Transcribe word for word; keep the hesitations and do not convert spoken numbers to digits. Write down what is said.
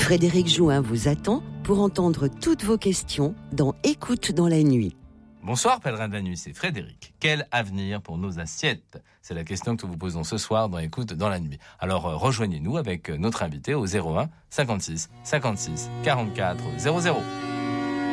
Frédéric Jouin vous attend pour entendre toutes vos questions dans Écoute dans la nuit. Bonsoir pèlerin de la nuit, c'est Frédéric. Quel avenir pour nos assiettes ? C'est la question que nous vous posons ce soir dans Écoute dans la nuit. Alors euh, rejoignez-nous avec notre invité au zéro un cinquante-six cinquante-six quarante-quatre zéro zéro.